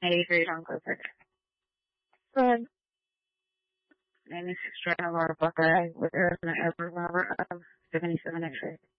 83 John Clifford. Good. 96 Strata Buckeye with Arizona Airport Robert 77 X-ray.